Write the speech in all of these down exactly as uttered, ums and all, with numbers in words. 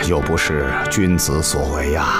就不是君子所为呀。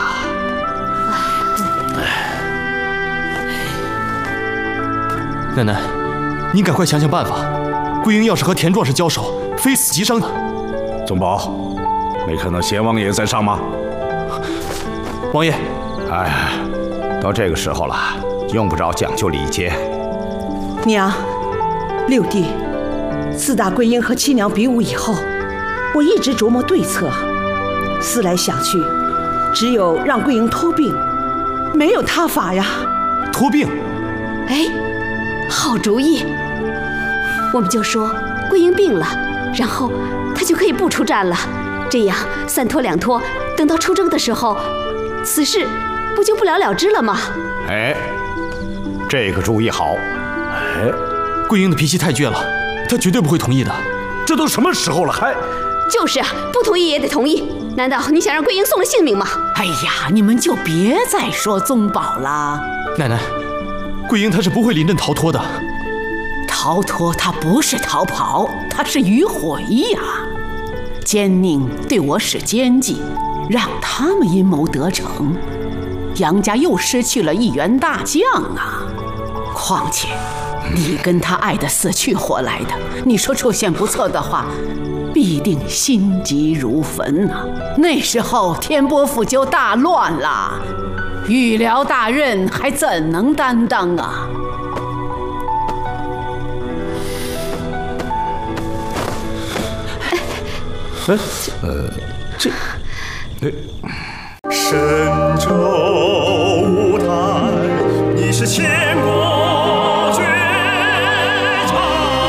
奶奶，您赶快想想办法。桂英要是和田壮士交手，非死即伤的。 宗保，没看到贤王爷在上吗？ 王爷， 哎，到这个时候了，用不着讲究礼节。 娘，六弟，自打桂英和七娘比武以后，我一直琢磨对策，思来想去，只有让桂英脱病，没有他法呀。 脱病？ 哎，好主意！我们就说桂英病了，然后她就可以不出战了，这样三拖两拖，等到出征的时候，此事不就不了了之了吗？ 哎，这个主意好。 哎，桂英的脾气太倔了，她绝对不会同意的。 这都什么时候了，还…… 就是啊，不同意也得同意。难道你想让桂英送了性命吗？ 哎呀，你们就别再说宗保了。 奶奶，桂英她是不会临阵逃脱的。 逃脱她不是逃跑，她是迂回呀。奸佞对我使奸计，让他们阴谋得逞，杨家又失去了一员大将啊。况且你跟他爱得死去活来的，你说出现不测的话，必定心急如焚呐、啊。那时候天波府就大乱了，御辽大任还怎能担当啊？ 哎，呃，这，哎， 神州舞台，你是千古绝唱。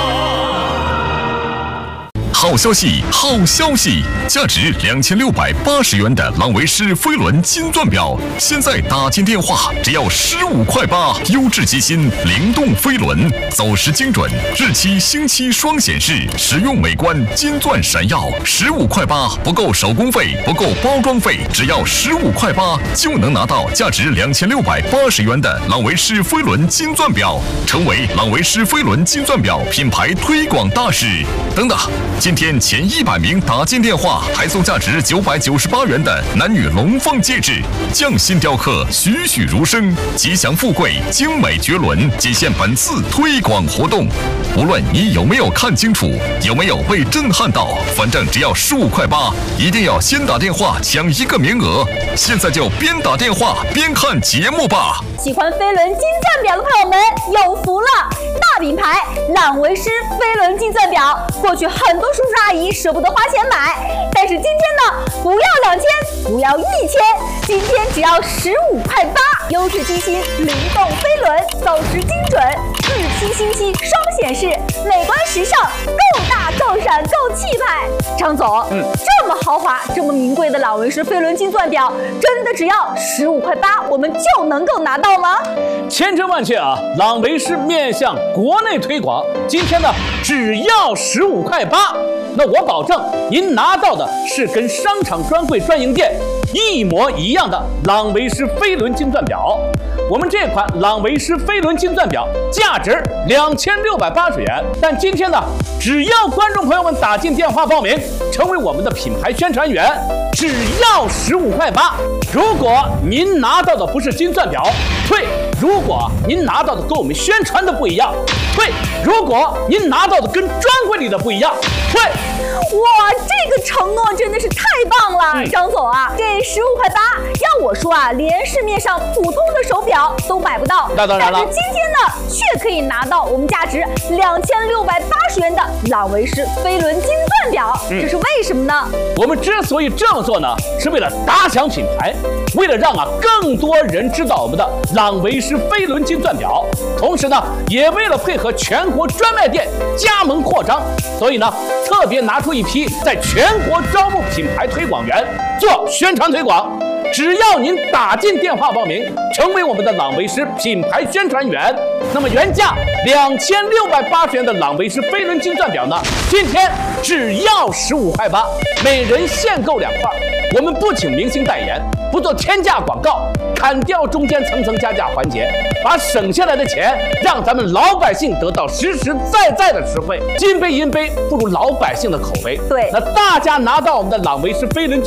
好消息，好消息！价值两千六百八十元的朗维诗飞轮金钻表，现在打进电话只要十五块八，优质机芯，灵动飞轮，走时精准，日期星期双显示，实用美观，金钻闪耀，十五块八，不够手工费，不够包装费，只要十五块八就能拿到价值两千六百八十元的朗维诗飞轮金钻表，成为朗维诗飞轮金钻表品牌推广大使。等等，今天前一百名打进电话，还送价值九百九十八元的男女龙凤戒指，匠心雕刻，栩栩如生，吉祥富贵，精美绝伦，仅限本次推广活动。无论你有没有看清楚，有没有被震撼到，反正只要十五块八，一定要先打电话抢一个名额。现在就边打电话边看节目吧。 喜欢飞轮金钻表的朋友们有福了，大品牌朗维诗飞轮金钻表，过去很多叔叔阿姨舍不得花钱买，但是今天呢，不要两千，不要一千，今天只要十五块八，优质机芯，灵动飞轮，走时精准，日期星期双显示，美观时尚，够大够闪够气派。张总，嗯，这么豪华，这么名贵的朗维诗飞轮金钻表，真的只要十五块八，我们就能够拿到吗？ 千真万确啊！朗维诗面向国内推广，今天呢只要十五块八，那我保证您拿到的是跟商场专柜专营店一模一样的朗维诗飞轮金钻表。我们这款朗维诗飞轮金钻表价值两千六百八十元，但今天呢，只要观众朋友们打进电话报名，成为我们的品牌宣传员，只要十五块八。如果您拿到的不是金钻表，退；如果您拿到的跟我们宣传的不一样，退；如果您拿到的跟专柜里的不一样，退。 哇，这个承诺真的是太棒了，嗯、张总啊，这十五块八，要我说啊，连市面上普通的手表都买不到。 那当然了， 但是今天呢，却可以拿到我们价值两千六百八十元的朗维诗飞轮金钻表，嗯、这是为什么呢？ 我们之所以这么做呢，是为了打响品牌，为了让啊更多人知道我们的朗维诗飞轮金钻表，同时呢，也为了配合全国专卖店加盟扩张，所以呢，特别拿出一批在全国招募品牌推广员做宣传推广。只要您打进电话报名，成为我们的朗维诗品牌宣传员，那么原价两千六百八十元的朗维诗飞轮金钻表呢，今天只要十五块八，每人限购两块。我们不请明星代言，不做天价广告，砍掉中间层层加价环节，把省下来的钱让咱们老百姓得到实实在在的实惠。金杯银杯不如老百姓的口碑。 对， 那大家拿到我们的朗维诗飞轮